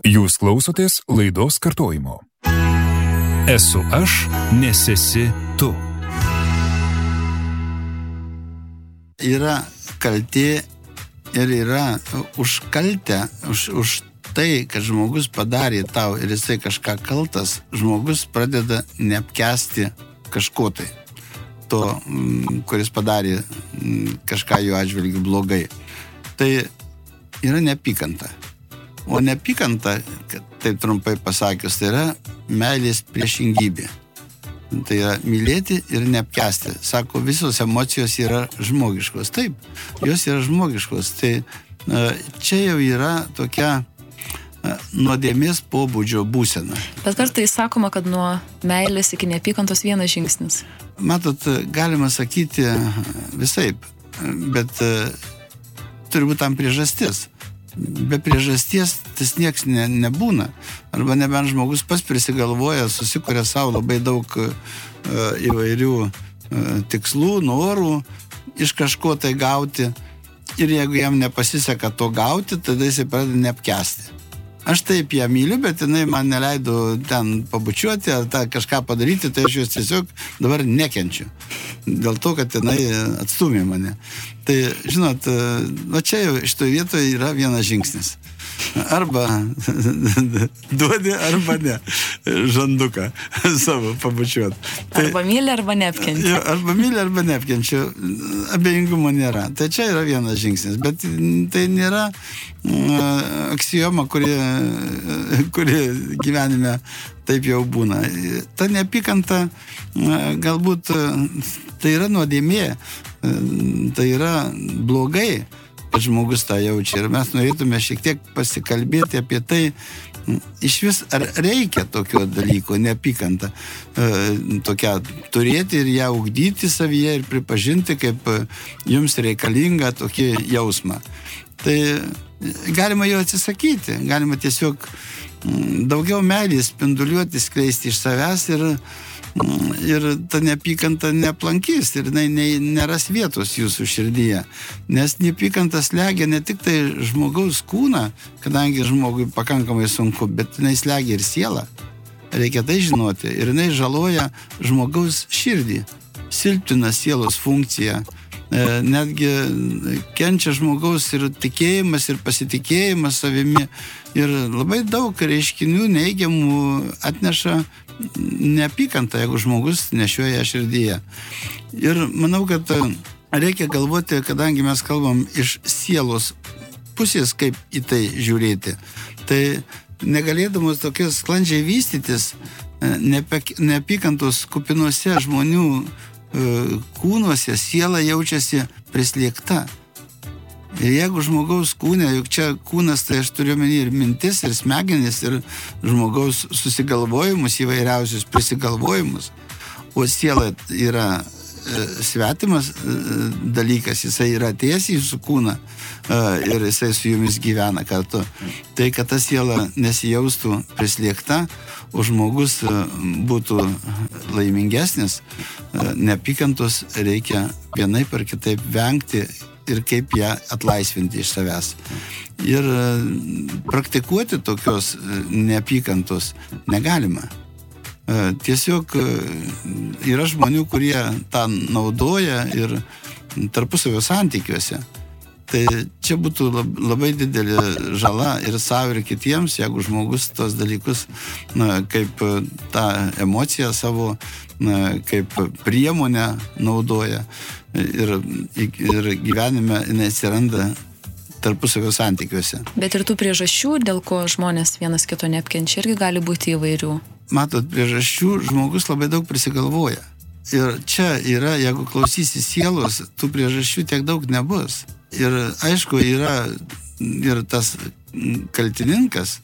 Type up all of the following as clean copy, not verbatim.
Jūs klausotės laidos kartojimo. Esu aš, nes esi tu. Yra kaltė ir yra už kaltę, už tai, kad žmogus padarė tau ir jisai kažką kaltas, žmogus pradeda neapkęsti kažko tai. To, kuris padarė kažką jų atžvilgiu blogai. Tai yra neapykanta. O neapykanta, taip trumpai pasakius, tai yra meilės priešingybė. Tai yra mylėti ir neapkęsti. Sako, visos emocijos yra žmogiškos. Taip, jos yra žmogiškos. Tai čia jau yra tokia nuodėmės pobūdžio būsena. Bet kartais sakoma, kad nuo meilės iki neapykantos vienas žingsnis. Matot, galima sakyti visaip, bet turi būti tam priežastis. Be priežasties tas nieks nebūna. Arba nebent žmogus pats prisigalvoja, susikuria savo labai daug įvairių tikslų, norų iš kažko tai gauti. Ir jeigu jam nepasiseka to gauti, tada jisai pradeda neapkęsti. Aš taip ją myliu, bet jinai man neleido ten pabučiuoti ar kažką padaryti, tai aš jos tiesiog dabar nekenčiu. Dėl to, kad jinai atstumė mane. Tai, žinot, va čia jau iš to vietoje yra vienas žingsnis. Arba duodi, arba ne. Žanduką savo pabučiuoti. Arba myli, arba neapkenčia. Arba myli, arba neapkenčia. Abejingumo nėra. Tai čia yra vienas žingsnis. Bet tai nėra aksioma, kuri gyvenime taip jau būna. Ta neapykanta galbūt tai yra nuodėmė, tai yra blogai, kad žmogus tą jaučia. Ir mes norėtume šiek tiek pasikalbėti apie tai, iš vis ar reikia tokio dalyko, neapykantą, tokią turėti ir ją ugdyti savyje ir pripažinti, kaip jums reikalinga tokį jausmą. Tai galima jo atsisakyti, galima tiesiog daugiau meilės spinduliuoti, skleisti iš savęs ir ta neapykanta neaplankys ir neras vietos jūsų širdyje. Nes neapykanta slegia ne tik tai žmogaus kūną, kadangi žmogui pakankamai sunku, bet jinai slegia ir sielą. Reikia tai žinoti. Ir jinai žaloja žmogaus širdį, silpnina sielos funkciją. Netgi kenčia žmogaus ir tikėjimas, ir pasitikėjimas savimi. Ir labai daug reiškinių neigiamų atneša neapykantą, jeigu žmogus nešioja širdyje. Ir manau, kad reikia galvoti, kadangi mes kalbam iš sielos pusės, kaip į tai žiūrėti. Tai negalėdamas tokios sklandžiai vystytis, neapykantos kupinuose žmonių kūnuose siela jaučiasi prislėgta. Ir jeigu žmogaus kūne, juk čia kūnas, tai aš turiu omeny ir mintis, ir smegenis, ir žmogaus susigalvojimus, įvairiausius prisigalvojimus, o siela yra svetimas dalykas, jisai yra atėjęs į jūsų kūną ir jisai su jumis gyvena kartu. Tai, kad ta siela nesijaustų prislėgta, o žmogus būtų laimingesnis, neapykantos reikia vienaip ar kitaip vengti ir kaip ją atlaisvinti iš savęs. Ir praktikuoti tokios neapykantos negalima. Tiesiog yra žmonių, kurie tą naudoja ir tarpusavio santykiuose. Tai čia būtų labai didelė žala ir savo ir kitiems, jeigu žmogus tos dalykus kaip tą emociją savo, kaip priemonę naudoja ir gyvenime jinai atsiranda tarpusavio santykiuose. Bet ir tų priežasčių, dėl ko žmonės vienas kito neapkenčia, irgi gali būti įvairių. Matot, priežasčių žmogus labai daug prisigalvoja. Ir čia yra, jeigu klausysi sielos, tų priežasčių tiek daug nebus. Ir aišku, yra ir tas kaltininkas,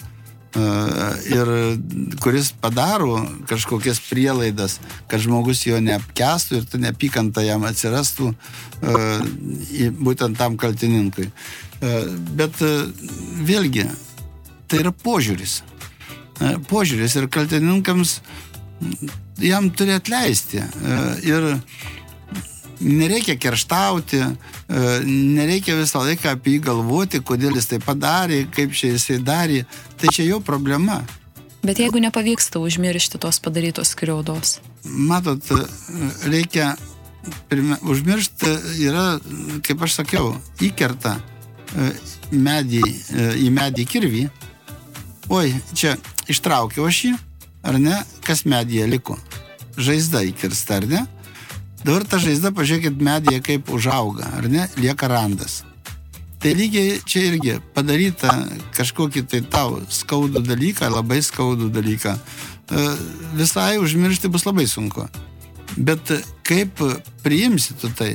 ir kuris padaro kažkokias prielaidas, kad žmogus jo neapkęstų ir ta neapykanta jam atsirastų būtent tam kaltininkui. Bet vėlgi, tai yra požiūris. Požiūris ir kaltininkams jam turi atleisti. Ir nereikia kerštauti, nereikia visą laiką apie jį galvoti, kodėl jis tai padarė, kaip čia jisai darė. Tai čia jo problema. Bet jeigu nepavyksta užmiršti tos padarytos skriaudos? Matot, reikia užmiršti yra, kaip aš sakiau, įkerta į medį kirvį. Oi, čia ištraukiau aš jį, ar ne, kas medyje liko? Žaizda įkirsta, ar ne? Dabar ta žaizda, pažiūrėkit, medyje kaip užauga, ar ne, lieka randas. Tai lygiai čia irgi padaryta kažkokį tai tau skaudų dalyką, labai skaudų dalyką. Visai užmiršti bus labai sunku. Bet kaip priimsi tu tai?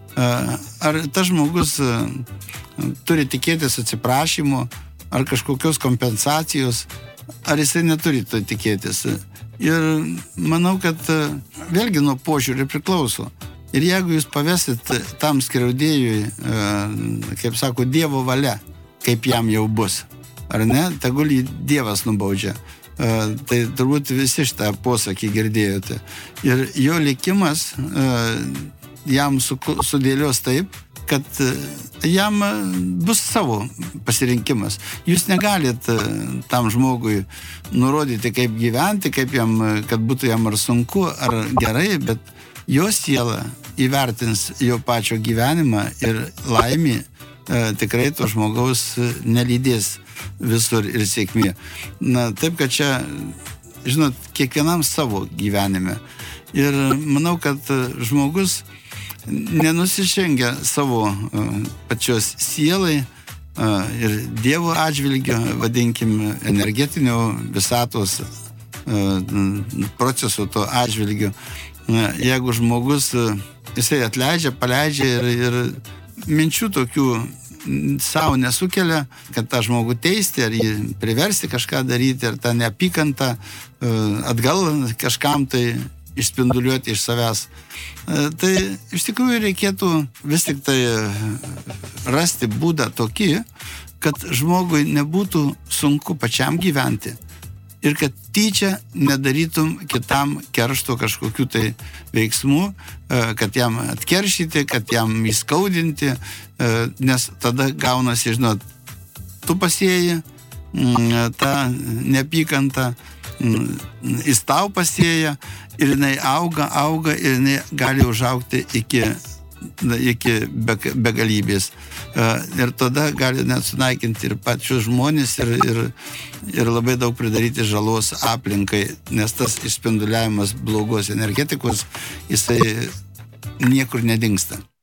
Ar tas žmogus turi tikėtis atsiprašymo, ar kažkokios kompensacijos, ar jisai neturi to tikėtis? Ir manau, kad vėlgi nuo požiūrį priklauso. Ir jeigu jūs pavesit tam skriaudėjui, kaip sako, Dievo valia, kaip jam jau bus, ar ne, tegul jį Dievas nubaudžia. Tai turbūt visi šitą posakį girdėjote. Ir jo likimas jam sudėlios taip, kad jam bus savo pasirinkimas. Jūs negalit tam žmogui nurodyti, kaip gyventi, kad būtų jam ar sunku, ar gerai, bet jo siela įvertins jo pačio gyvenimą ir laimį tikrai to žmogaus nelydės visur ir sėkmė. Taip, kad čia, žinot, kiekvienam savo gyvenime. Ir manau, kad žmogus nenusižengia savo pačios sielai ir Dievo atžvilgio, vadinkim, energetinio visatos proceso to atžvilgio. Jeigu žmogus, jisai atleidžia, paleidžia ir minčių tokių savo nesukelia, kad tą žmogų teisti, ar jį priversti kažką daryti, ar tą neapykantą atgal kažkam tai išspinduliuoti iš savęs. Tai iš tikrųjų reikėtų vis tik tai rasti būdą tokį, kad žmogui nebūtų sunku pačiam gyventi ir kad tyčia nedarytum kitam keršto kažkokių tai veiksmų, kad jam atkeršyti, kad jam įskaudinti, nes tada gaunasi, žinot, tu pasėji tą neapykantą, jis tau pasėja ir jinai auga ir jinai gali užaugti iki begalybės. Ir tada gali net sunaikinti ir pačius žmonės ir labai daug pridaryti žalos aplinkai, nes tas išspinduliavimas blogos energetikos, jisai niekur nedingsta.